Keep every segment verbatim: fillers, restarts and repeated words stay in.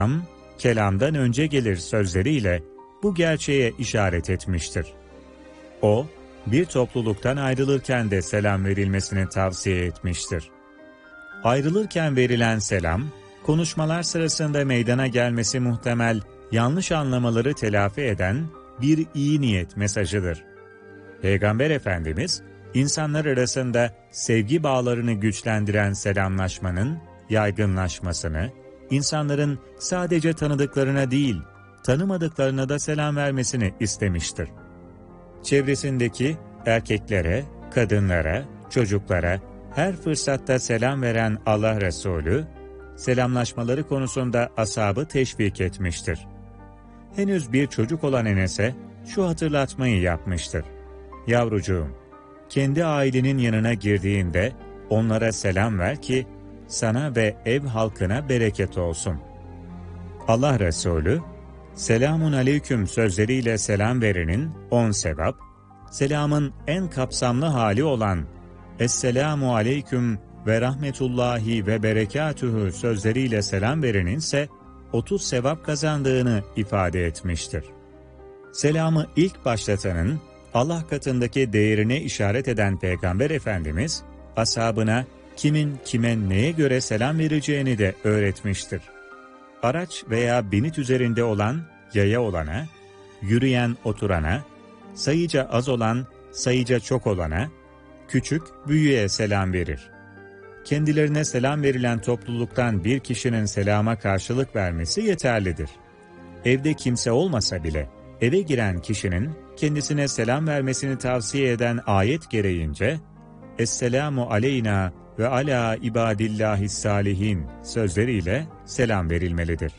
kelamdan önce gelir sözleriyle bu gerçeğe işaret etmiştir. O, bir topluluktan ayrılırken de selam verilmesini tavsiye etmiştir. Ayrılırken verilen selam, konuşmalar sırasında meydana gelmesi muhtemel yanlış anlamaları telafi eden bir iyi niyet mesajıdır. Peygamber Efendimiz, insanlar arasında sevgi bağlarını güçlendiren selamlaşmanın yaygınlaşmasını, insanların sadece tanıdıklarına değil, tanımadıklarına da selam vermesini istemiştir. Çevresindeki erkeklere, kadınlara, çocuklara her fırsatta selam veren Allah Resulü, selamlaşmaları konusunda ashabı teşvik etmiştir. Henüz bir çocuk olan Enes'e şu hatırlatmayı yapmıştır. Yavrucuğum, kendi ailenin yanına girdiğinde onlara selam ver ki sana ve ev halkına bereket olsun. Allah Resulü, selamun aleyküm sözleriyle selam verenin on sevap, selamın en kapsamlı hali olan Esselamu aleyküm ve rahmetullahi ve berekatühü sözleriyle selam verenin ise otuz sevap kazandığını ifade etmiştir. Selamı ilk başlatanın Allah katındaki değerine işaret eden Peygamber Efendimiz, ashabına kimin kime neye göre selam vereceğini de öğretmiştir. Araç veya binit üzerinde olan yaya olana, yürüyen oturana, sayıca az olan sayıca çok olana, küçük büyüğe selam verir. Kendilerine selam verilen topluluktan bir kişinin selama karşılık vermesi yeterlidir. Evde kimse olmasa bile eve giren kişinin kendisine selam vermesini tavsiye eden ayet gereğince Esselamu aleyna ve ala ibadillahis salihin sözleriyle selam verilmelidir.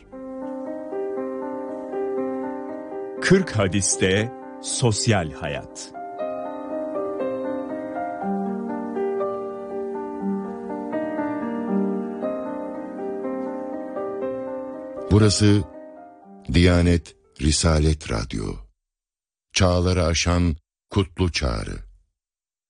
kırk hadiste sosyal hayat. Burası Diyanet Risalet Radyo. Çağları aşan kutlu çağrı.